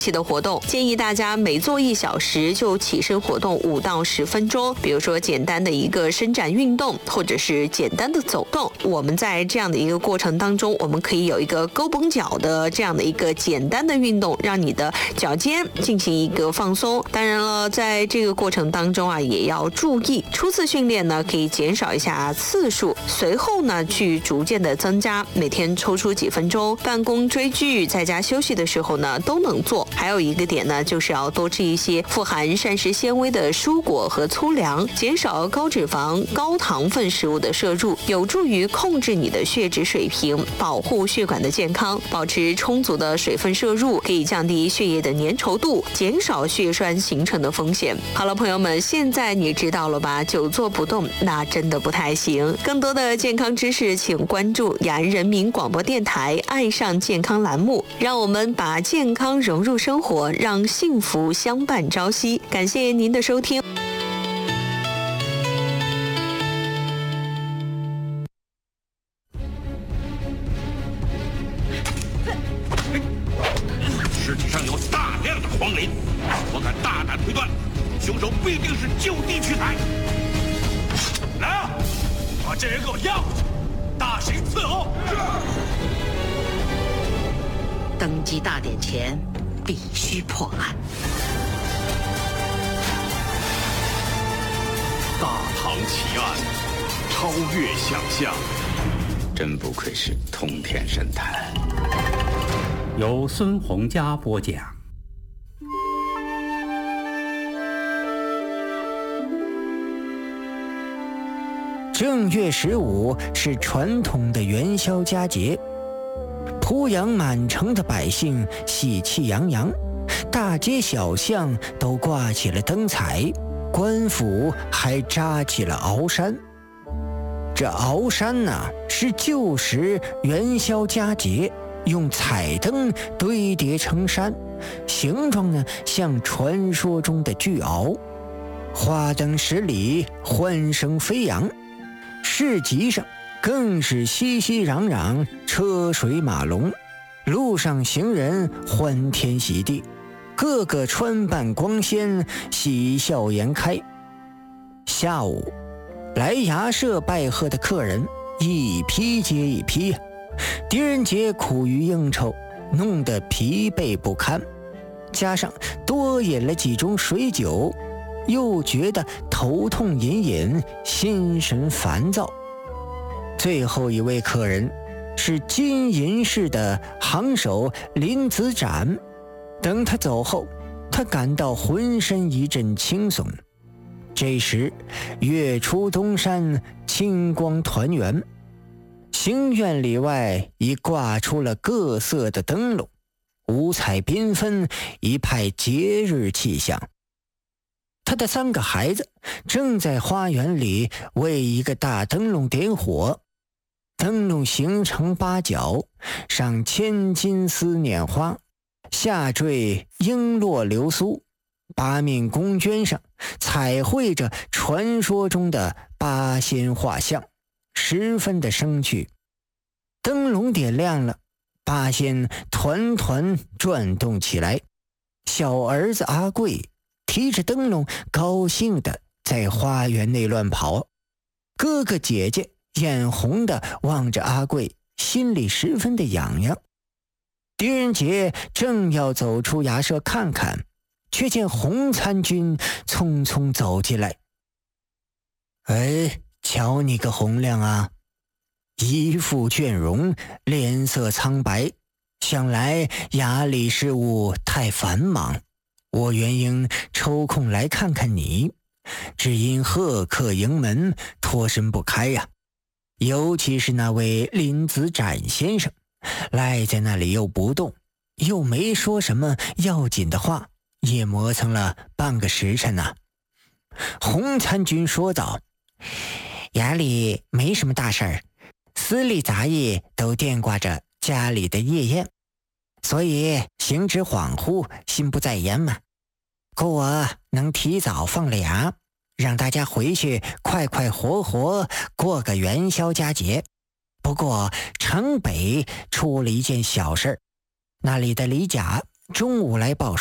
的活动，建议大家每做1小时就起身活动5到10分钟，比如说简单的一个伸展运动，或者是简单的走动。我们在这样的一个过程当中，我们可以有一个勾绷脚的这样的一个简单的运动，让你的脚尖进行一个放松。当然了，在这个过程当中啊，也要注意初次训练呢可以减少一下次数，随后呢去逐渐的增加，每天抽出几分钟，办公追剧在家休息的时候呢都能做。还有一个点呢，就是要多吃一些富含膳食纤维的蔬果和粗粮，减少高脂肪、高糖分食物的摄入，有助于控制你的血脂水平，保护血管的健康。保持充足的水分摄入，可以降低血液的粘稠度，减少血栓形成的风险。好了，朋友们，现在你知道了吧？久坐不动那真的不太行。更多的健康知识，请关注雅安人民广播电台爱上健康栏目，让我们把健康融入生活，让幸福相伴朝夕。感谢您的收听。 尸体上有大量的黄磷，我敢大胆推断，凶手必定是就地取材。来啊，把这人给我押回去，大刑伺候。 登基大典前必须破案。 大唐奇案，超越想象， 真不愧是通天神探。 由孙洪佳播讲。 正月15是传统的元宵佳节，濮阳满城的百姓喜气洋洋，大街小巷都挂起了灯彩，官府还扎起了鳌山。这鳌山呢，是旧时元宵佳节用彩灯堆叠成山，形状呢像传说中的巨鳌，花灯10里，欢声飞扬。市集上更是熙熙攘攘，车水马龙，路上行人欢天喜地，个个穿扮光鲜，喜笑颜开。下午来衙舍拜贺的客人一批接一批，狄仁杰苦于应酬，弄得疲惫不堪，加上多饮了几盅水酒，又觉得头痛隐隐，心神烦躁。最后一位客人是金银市的行首林子展，等他走后，他感到浑身一阵轻松。这时月出东山，清光团圆，行院里外已挂出了各色的灯笼，五彩缤纷，一派节日气象。他的3个孩子正在花园里为一个大灯笼点火，灯笼形成8角，上千金丝捻花，下坠璎珞流苏，8面宫绢上彩绘着传说中的8仙画像，十分的生趣。灯笼点亮了，8仙团团转动起来，小儿子阿贵提着灯笼高兴地在花园内乱跑，哥哥姐姐眼红地望着阿贵，心里十分的痒痒。狄仁杰正要走出衙舍看看，却见洪参军匆匆走进来。瞧你个洪亮啊，一副倦容，脸色苍白，想来衙里事务太繁忙，我原应抽空来看看你，只因贺客迎门，脱身不开呀。尤其是那位林子展先生，赖在那里又不动，又没说什么要紧的话，也磨蹭了半个时辰呐。洪参军说道：衙里没什么大事儿，司隶杂役都惦挂着家里的夜宴，所以行止恍惚，心不在焉嘛。故我能提早放了衙，让大家回去快快活活过个元宵佳节。不过城北出了一件小事，那里的李甲中午来报